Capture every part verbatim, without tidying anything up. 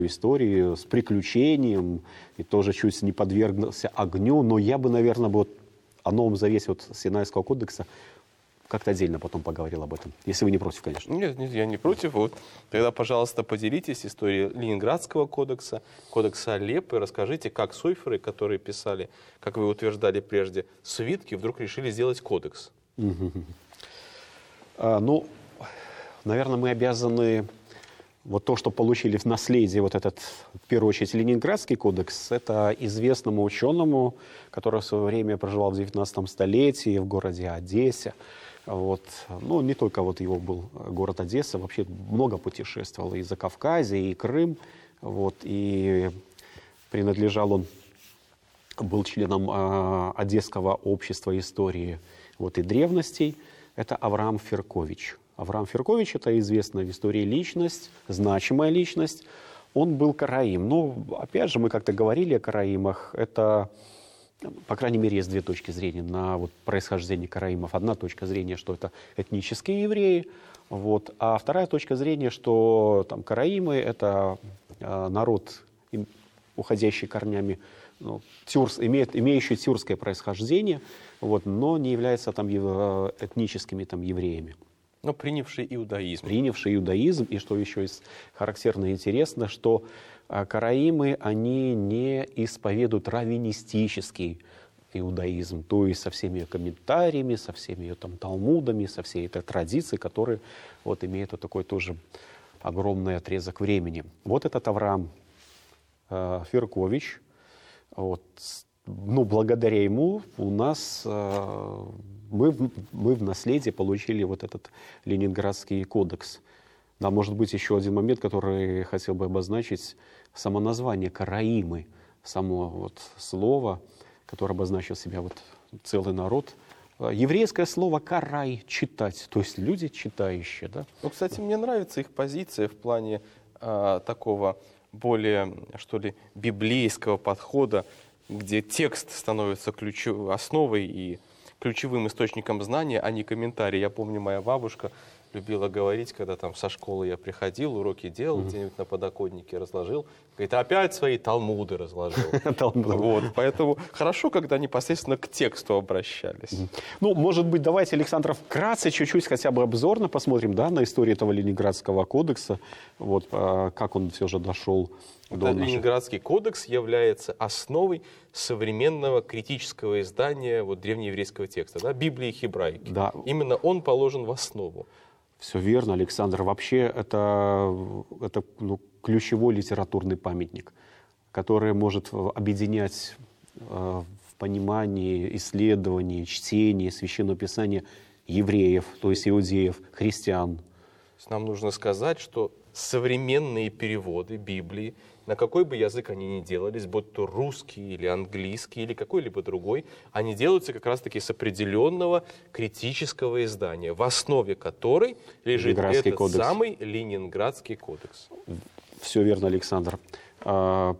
истории с приключением и тоже чуть не подвергнулся огню. Но я бы, наверное, вот о Новом Завете вот Синайского кодекса как-то отдельно потом поговорил об этом, если вы не против, конечно. Нет, нет, я не против. Вот. Тогда, пожалуйста, поделитесь историей Ленинградского кодекса, кодекса Алеппо, и расскажите, как сойферы, которые писали, как вы утверждали прежде, свитки, вдруг решили сделать кодекс. А, ну, наверное, мы обязаны вот то, что получили в наследие вот этот, в первую очередь, Ленинградский кодекс, это известному ученому, который в свое время проживал в девятнадцатом столетии в городе Одессе. Вот. Ну, не только вот его был город Одесса, вообще много путешествовал и за Кавказье, и Крым. Вот. И принадлежал он, был членом э, Одесского общества истории вот, и древностей. Это Авраам Феркович. Авраам Феркович – это известная в истории личность, значимая личность. Он был караим. Ну, опять же, мы как-то говорили о караимах. Это, по крайней мере, есть две точки зрения на вот, происхождение караимов. Одна точка зрения, что это этнические евреи. Вот, а вторая точка зрения, что там, караимы – это э, народ, им, уходящий корнями, ну, тюрс, имеет, имеющий тюркское происхождение, вот, но не является там, ев, этническими там, евреями. Но принявший иудаизм. Принявший иудаизм. И что еще из характерно и интересно, что а, караимы, они не исповедуют раввинистический иудаизм, то есть со всеми ее комментариями, со всеми ее там талмудами, со всей этой традицией, которая вот, имеет вот такой тоже огромный отрезок времени. Вот этот Авраам э, Феркович, вот, ну, благодаря ему у нас э, мы, мы в наследие получили вот этот Ленинградский кодекс. Да, может быть, еще один момент, который хотел бы обозначить, само название караимы, само вот слово, которое обозначил себя вот целый народ. Еврейское слово «карай» — читать, то есть люди читающие. Да? Ну, кстати, мне нравится их позиция в плане а, такого более, что ли, библейского подхода, где текст становится ключевой основой и ключевым источником знания, а не комментарий. Я помню, моя бабушка любила говорить, когда там со школы я приходил, уроки делал, mm-hmm. где-нибудь на подоконнике разложил. Говорит, опять свои талмуды разложил. Вот, поэтому хорошо, когда непосредственно к тексту обращались. Ну, может быть, давайте, Александр, вкратце чуть-чуть хотя бы обзорно посмотрим, да, на историю этого Ленинградского кодекса, вот, как он все же дошел до наших... Ленинградский кодекс является основой современного критического издания вот, древнееврейского текста, да, Библии и Хебраики. Да. Именно он положен в основу. Все верно, Александр. Вообще это, это ну, ключевой литературный памятник, который может объединять э, в понимании, исследовании, чтении Священного Писания евреев, то есть иудеев, христиан. Нам нужно сказать, что современные переводы Библии, на какой бы язык они ни делались, будь то русский или английский или какой-либо другой, они делаются как раз-таки с определенного критического издания, в основе которой лежит этот кодекс. Самый Ленинградский кодекс. Все верно, Александр. Это,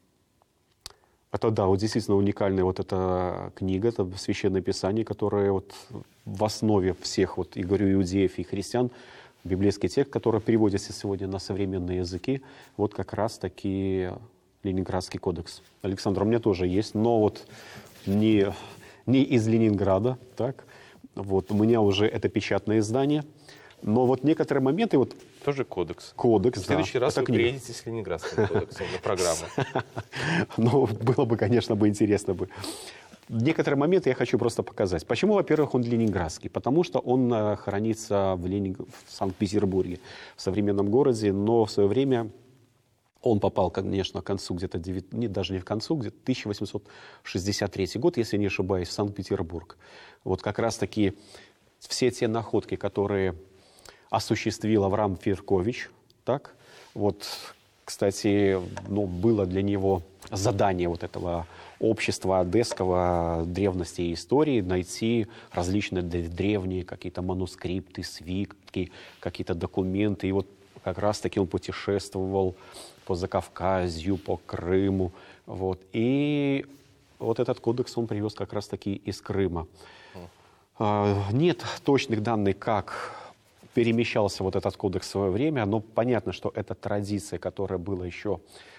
да, вот действительно уникальная вот эта книга, это Священное Писание, которое вот в основе всех, вот, и говорю, иудеев и христиан, библейский текст, который переводится сегодня на современные языки, вот как раз-таки Ленинградский кодекс. Александр, у меня тоже есть, но вот не, не из Ленинграда, так, вот, у меня уже это печатное издание, но вот некоторые моменты, вот... Тоже кодекс. Кодекс, В следующий да, раз вы книга. приедете с Ленинградским кодексом на программу. Ну, было бы, конечно, бы интересно бы. Некоторые моменты я хочу просто показать. Почему, во-первых, он ленинградский? Потому что он э, хранится в, Ленинг... в Санкт-Петербурге, в современном городе, но в свое время он попал, конечно, к концу где-то, девять... не, даже не в концу, где-то тысяча восемьсот шестьдесят третий год, если не ошибаюсь, в Санкт-Петербург. Вот как раз-таки все те находки, которые осуществил Авраам Феркович, так, вот, кстати, ну, было для него задание вот этого общества одесского древности и истории найти различные древние какие-то манускрипты, свитки, какие-то документы. И вот как раз-таки он путешествовал по Закавказью, по Крыму. Вот. И вот этот кодекс он привез как раз-таки из Крыма. Нет точных данных, как перемещался вот этот кодекс в свое время. Но понятно, что это традиция, которая была еще